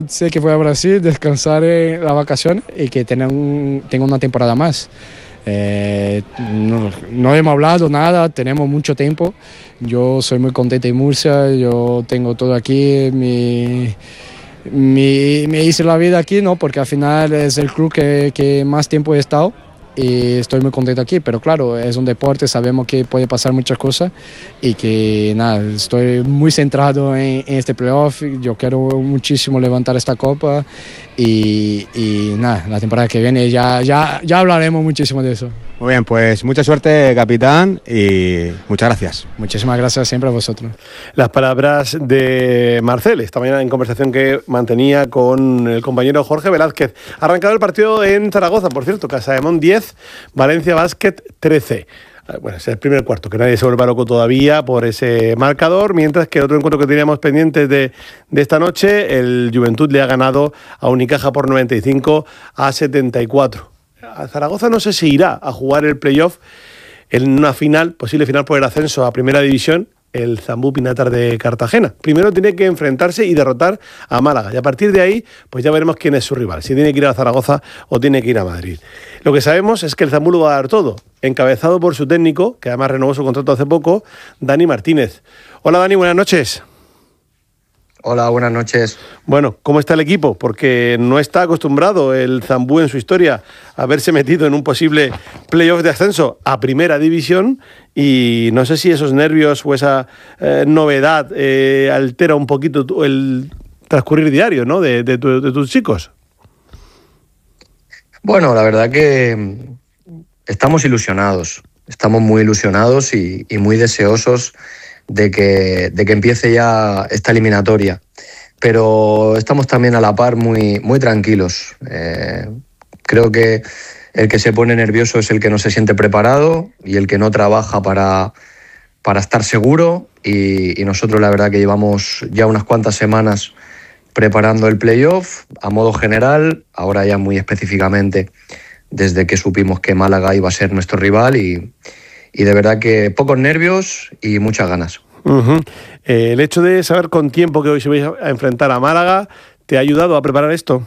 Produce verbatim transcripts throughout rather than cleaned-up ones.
Sé que voy a Brasil, descansar en la vacación y que tenga un, tengo una temporada más. Eh, no, no hemos hablado nada, tenemos mucho tiempo. Yo soy muy contento en Murcia, yo tengo todo aquí, mi, mi, me hice la vida aquí, ¿no? Porque al final es el club que, que más tiempo he estado y estoy muy contento aquí, pero claro, es un deporte, sabemos que puede pasar muchas cosas y que nada, estoy muy centrado en, en este playoff. Yo quiero muchísimo levantar esta copa y, y nada, la temporada que viene ya, ya, ya hablaremos muchísimo de eso. Muy bien, pues mucha suerte, capitán, y muchas gracias. Muchísimas gracias siempre a vosotros. Las palabras de Marcel, esta mañana en conversación que mantenía con el compañero Jorge Velázquez. Ha arrancado el partido en Zaragoza, por cierto, Casademont diez, Valencia Basket trece. Bueno, es el primer cuarto, que nadie se vuelva loco todavía por ese marcador, mientras que el otro encuentro que teníamos pendientes de, de esta noche, el Juventud le ha ganado a Unicaja por noventa y cinco a setenta y cuatro. A Zaragoza no sé si irá a jugar el playoff en una final, posible final por el ascenso a Primera División, el Zambú Pinatar de Cartagena. Primero tiene que enfrentarse y derrotar a Málaga, y a partir de ahí pues ya veremos quién es su rival, si tiene que ir a Zaragoza o tiene que ir a Madrid. Lo que sabemos es que el Zambú lo va a dar todo, encabezado por su técnico, que además renovó su contrato hace poco, Dani Martínez. Hola Dani, buenas noches. Hola, buenas noches. Bueno, ¿cómo está el equipo? Porque no está acostumbrado el Zambú en su historia a haberse metido en un posible playoff de ascenso a Primera División, y no sé si esos nervios o esa eh, novedad eh, altera un poquito tu, el transcurrir diario, ¿no?, de, de, tu, de tus chicos. Bueno, la verdad que estamos ilusionados, estamos muy ilusionados y, y muy deseosos de que, de que empiece ya esta eliminatoria. Pero estamos también a la par muy, muy tranquilos. Eh, creo que el que se pone nervioso es el que no se siente preparado y el que no trabaja para, para estar seguro. Y, y nosotros la verdad que llevamos ya unas cuantas semanas preparando el playoff a modo general, ahora ya muy específicamente desde que supimos que Málaga iba a ser nuestro rival, y, y de verdad que pocos nervios y muchas ganas. Uh-huh. Eh, el hecho de saber con tiempo que hoy se vais a enfrentar a Málaga, ¿te ha ayudado a preparar esto?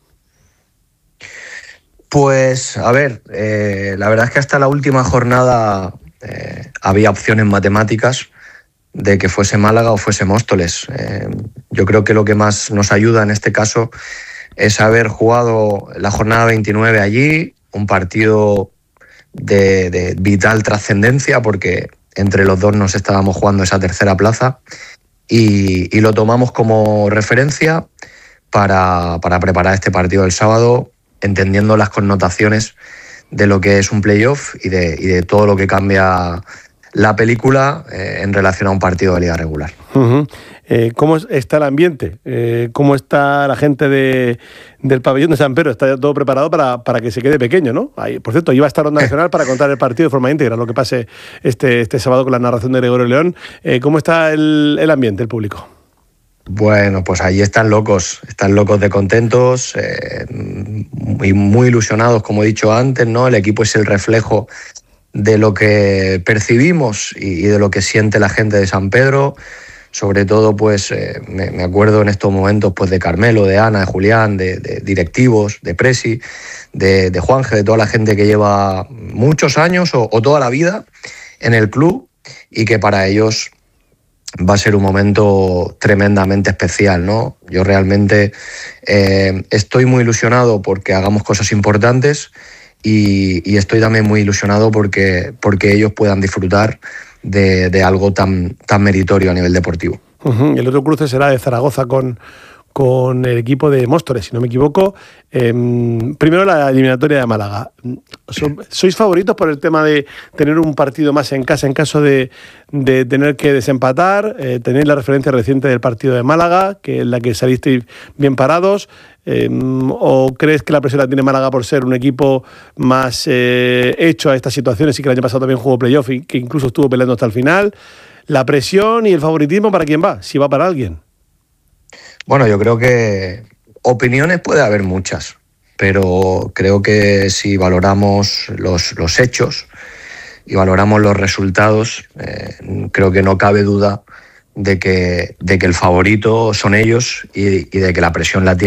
Pues, a ver, eh, la verdad es que hasta la última jornada eh, había opciones matemáticas de que fuese Málaga o fuese Móstoles. Eh, yo creo que lo que más nos ayuda en este caso es haber jugado la jornada veintinueve allí, un partido de, de vital trascendencia, porque entre los dos nos estábamos jugando esa tercera plaza, y, y lo tomamos como referencia para, para preparar este partido del sábado, entendiendo las connotaciones de lo que es un playoff y de, y de todo lo que cambia la película eh, en relación a un partido de liga regular. Uh-huh. Eh, ¿Cómo está el ambiente? Eh, ¿Cómo está la gente de, del pabellón de San Pedro? Está ya todo preparado para, para que se quede pequeño, ¿no? Ahí, por cierto, iba a estar Onda Nacional para contar el partido de forma íntegra, lo que pase este, este sábado con la narración de Gregorio León. Eh, ¿Cómo está el, el ambiente, el público? Bueno, pues ahí están locos, están locos de contentos, eh, y muy ilusionados, como he dicho antes, ¿no? El equipo es el reflejo de lo que percibimos y, y de lo que siente la gente de San Pedro. Sobre todo, pues eh, me, me acuerdo en estos momentos pues de Carmelo, de Ana, de Julián, de, de directivos, de Presi, de, de Juanje, de toda la gente que lleva muchos años o, o toda la vida en el club, y que para ellos va a ser un momento tremendamente especial, ¿no? Yo realmente eh, estoy muy ilusionado porque hagamos cosas importantes, y, y estoy también muy ilusionado porque, porque ellos puedan disfrutar de, de algo tan, tan meritorio a nivel deportivo. Uh-huh. El otro cruce será de Zaragoza con, con el equipo de Móstoles, si no me equivoco. Eh, primero la eliminatoria de Málaga. ¿Sois favoritos por el tema de tener un partido más en casa en caso de, de tener que desempatar? Eh, ¿Tenéis la referencia reciente del partido de Málaga, que es la que salisteis bien parados? Eh, ¿O crees que la presión la tiene Málaga por ser un equipo más eh, hecho a estas situaciones y que el año pasado también jugó playoff y que incluso estuvo peleando hasta el final? ¿La presión y el favoritismo para quién va? Si va para alguien. Bueno, yo creo que opiniones puede haber muchas, pero creo que si valoramos los, los hechos y valoramos los resultados, eh, creo que no cabe duda de que, de que el favorito son ellos y, y de que la presión la tienen